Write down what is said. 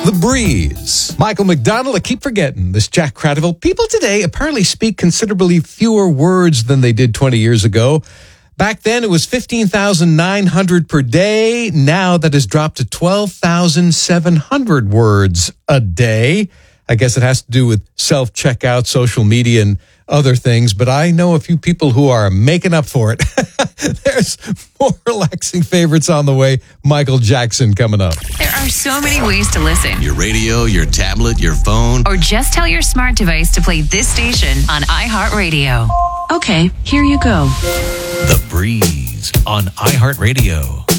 The Breeze. Michael McDonald, I keep forgetting this Jack Cradiville. People today apparently speak considerably fewer words than they did 20 years ago. Back then, it was 15,900 per day. Now that has dropped to 12,700 words a day. I guess it has to do with self-checkout, social media, and other things, but I know a few people who are making up for it. There's more relaxing favorites on the way. Michael Jackson coming up. There are so many ways to listen. Your radio, your tablet, your phone. Or just tell your smart device to play this station on iHeartRadio. Okay, here you go. The Breeze on iHeartRadio.